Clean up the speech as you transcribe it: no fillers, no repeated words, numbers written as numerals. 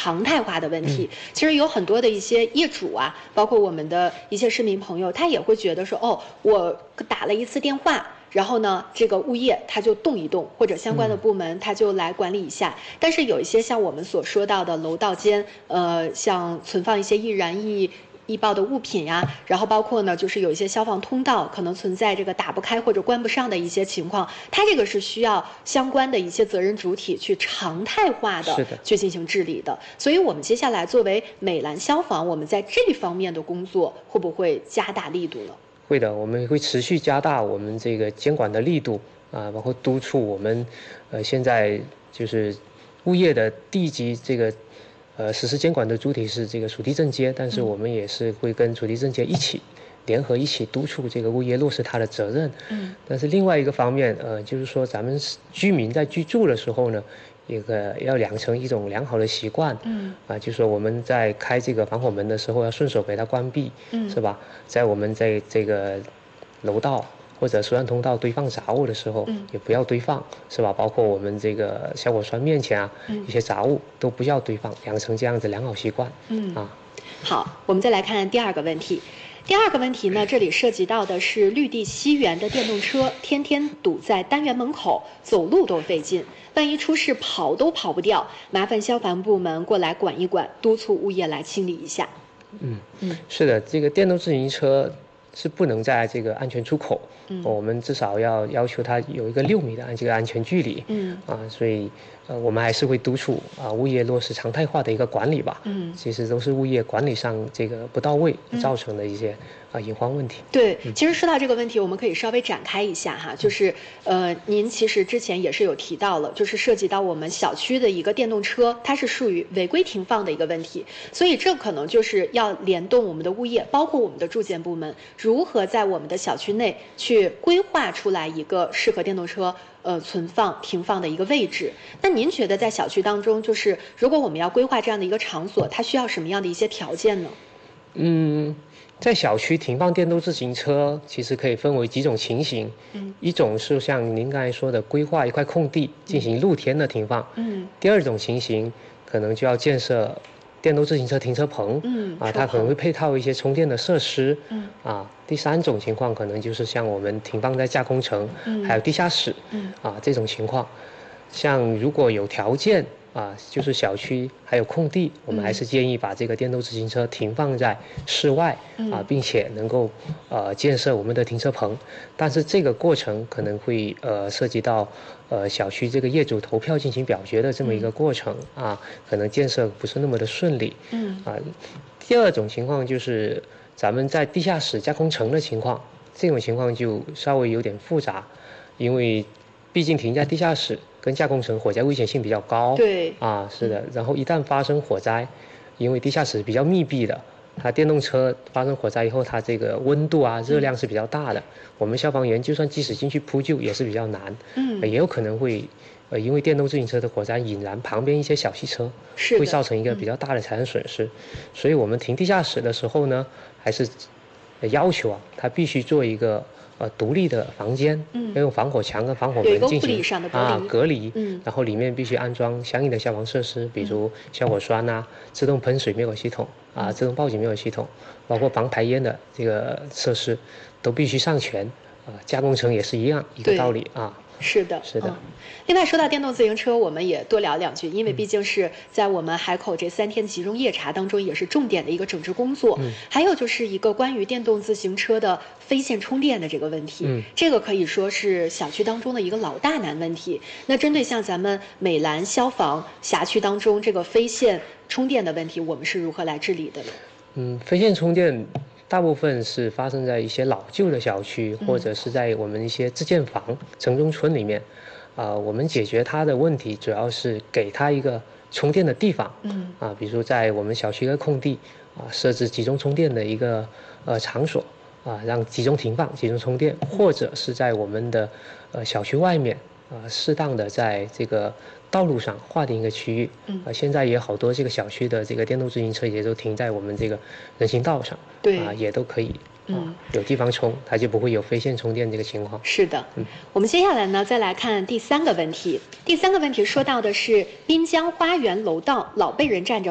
常态化的问题。其实有很多的一些业主啊，包括我们的一些市民朋友，他也会觉得说，哦，我打了一次电话。然后呢，这个物业它就动一动，或者相关的部门它就来管理一下。但是有一些像我们所说到的楼道间，像存放一些易燃易爆的物品呀，然后包括呢，就是有一些消防通道可能存在这个打不开或者关不上的一些情况，它这个是需要相关的一些责任主体去常态化的去进行治理的。所以我们接下来作为美兰消防，我们在这方面的工作会不会加大力度呢？ 会的，我们会持续加大我们这个监管的力度啊，包括督促我们，现在就是物业的地级这个，实施监管的主体是这个属地政街，但是我们也是会跟属地政街联合一起督促这个物业落实他的责任。但是另外一个方面，就是说咱们居民在居住的时候呢，要养成一种良好的习惯，就是说我们在开这个防火门的时候要顺手给它关闭，是吧？在我们在这个楼道或者疏散通道堆放杂物的时候，也不要堆放，是吧？包括我们这个消火栓面前啊，一些杂物都不要堆放，养成这样子良好习惯。 好，我们再来看第二个问题。第二个问题呢，这里涉及到的是绿地西园的电动车天天堵在单元门口，走路都费劲，万一出事跑都跑不掉，麻烦消防部门过来管一管，督促物业来清理一下。 是的，这个电动自行车是不能在这个安全出口，我们至少要求它有一个6米的这个安全距离，所以我们还是会督促物业落实常态化的一个管理吧，其实都是物业管理上这个不到位造成的一些隐患问题。 对，其实说到这个问题，我们可以稍微展开一下哈，就是您其实之前也是有提到了，就是涉及到我们小区的一个电动车，它是属于违规停放的一个问题，所以这可能就是要联动我们的物业，包括我们的住建部门，如何在我们的小区内去规划出来一个适合电动车存放停放的一个位置。那您觉得在小区当中，就是如果我们要规划这样的一个场所，它需要什么样的一些条件呢？ 在小区停放电动自行车，其实可以分为几种情形。一种是像您刚才说的，规划一块空地进行露天的停放。第二种情形，可能就要建设电动自行车停车棚。它可能会配套一些充电的设施。第三种情况可能就是像我们停放在架空层，还有地下室。这种情况，像如果有条件。就是小区还有空地，我们还是建议把这个电动自行车停放在室外，并且能够建设我们的停车棚。但是这个过程可能会涉及到小区这个业主投票进行表决的这么一个过程可能建设不是那么的顺利。第二种情况就是咱们在地下室架空层的情况，这种情况就稍微有点复杂，因为毕竟停在地下室跟架空层火灾危险性比较高。 对， 是的。然后一旦发生火灾，因为地下室比较密闭的，它电动车发生火灾以后，它这个温度热量是比较大的，我们消防员就算即使进去扑救也是比较难。也有可能会因为电动自行车的火灾引燃旁边一些小汽车，会造成一个比较大的财产损失。所以我们停地下室的时候呢，还是要求它必须做一个独立的房间，要用防火墙跟防火门进行隔离，然后里面必须安装相应的消防设施，比如消火栓自动喷水灭火系统自动报警灭火系统，包括防排烟的这个设施都必须上全。加工程也是一样一个道理是的。另外说到电动自行车，我们也多聊两句，因为毕竟是在我们海口这3天集中夜查当中，也是重点的一个整治工作。还有就是一个关于电动自行车的非线充电的这个问题，这个可以说是小区当中的一个老大难问题。那针对像咱们美兰消防辖区当中这个非线充电的问题，我们是如何来治理的呢？ 非线充电大部分是发生在一些老旧的小区，或者是在我们一些自建房、城中村里面。我们解决它的问题，主要是给它一个充电的地方。比如说在我们小区的空地设置集中充电的一个场所让集中停放、集中充电，或者是在我们的小区外面适当的在这个道路上划定一个区域。现在也好多这个小区的这个电动自行车也都停在我们这个人行道上，也都可以。有地方充，它就不会有非线充电这个情况。 是的。我们接下来呢，再来看第3个问题。第3个问题说到的是滨江花园楼道老被人占着